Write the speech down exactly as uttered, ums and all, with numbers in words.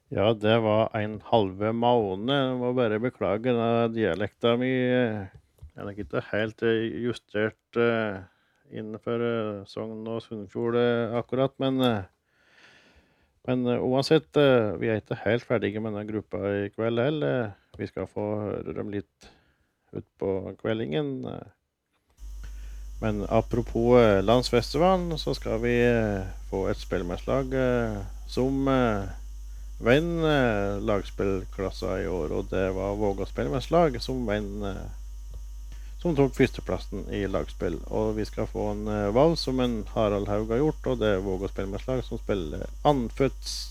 Ja, det var en halve måned. Jeg må bare beklage den dialekta mi. eh, Er nok ikke helt eh, justert eh, innenfor eh, Sogn og Sunnfjord eh, akkurat, men, eh, men eh, uansett, eh, vi er ikke helt ferdige med denne gruppa i kveld heller. Vi skal få høre dem litt utpå kveldingen. eh. Men apropos eh, landsfestivalen, så skal vi eh, få et spellemannslag eh, som eh, venn eh, lagspillklassa i år, og det var Vågå spellemannslag som venn eh, som tok førsteplassen i lagspill. Og vi skal få en eh, valg som en Harald Haug har gjort, og det er Vågå spellemannslag som spiller Andføds